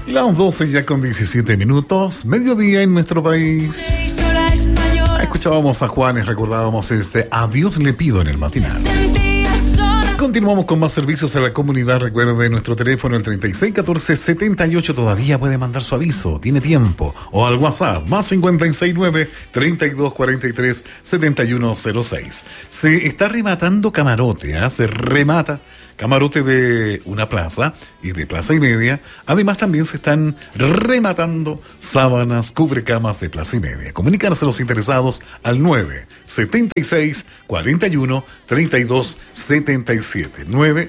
Las 12 ya con 17 minutos, mediodía en nuestro país. Escuchábamos a Juanes, recordábamos ese Adiós le pido en el matinal. Continuamos con más servicios a la comunidad. Recuerde nuestro teléfono, el 3614-78. Todavía puede mandar su aviso, tiene tiempo. O al WhatsApp, más 569-3243-7106. Se está rematando camarote, se remata camarote de una plaza y de Plaza y Media. Además, también se están rematando sábanas, cubrecamas de Plaza y Media. Comunicarse a los interesados al 976-41-3277.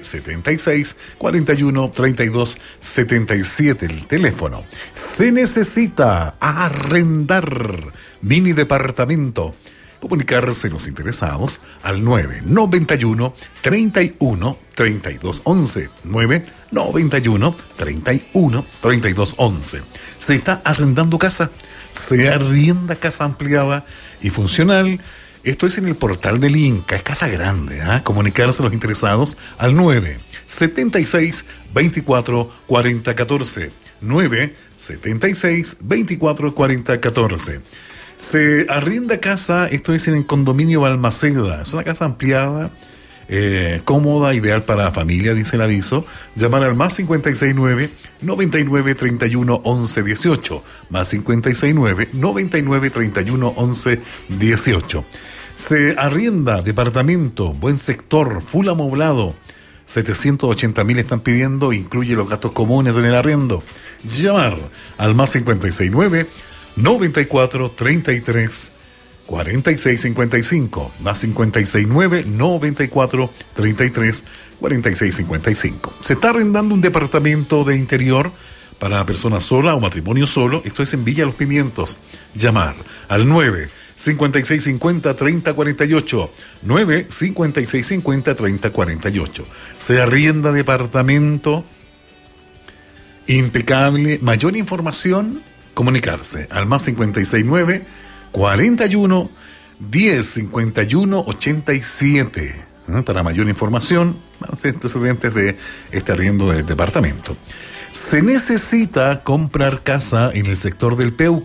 976-41-3277. El teléfono. Se necesita arrendar mini departamento. Comunicarse los interesados al 991-31-3211. 991-31-3211. Se está arrendando casa. Se arrienda casa ampliada y funcional. Esto es en el portal del Inca. Es casa grande. Comunicarse los interesados al 976-24-4014. 976-24-4014. Se arrienda casa, esto es en el condominio Balmaceda. Es una casa ampliada, cómoda, ideal para la familia, dice el aviso. Llamar al más 569-9931-1118. Más 569-9931-1118. Se arrienda departamento, buen sector, full amoblado. 780.000 están pidiendo, incluye los gastos comunes en el arriendo. Llamar al más 569-94-33-4655, más 569-94-33-4655. Se está arrendando un departamento de interior para persona sola o matrimonio solo. Esto es en Villa Los Pimientos. Llamar al 9-5650-3048, 9-5650-3048. Se arrienda departamento impecable. Mayor información, comunicarse al más 569-41-10-51-87. Para mayor información, antecedentes de este arriendo de departamento. Se necesita comprar casa en el sector del Peuco.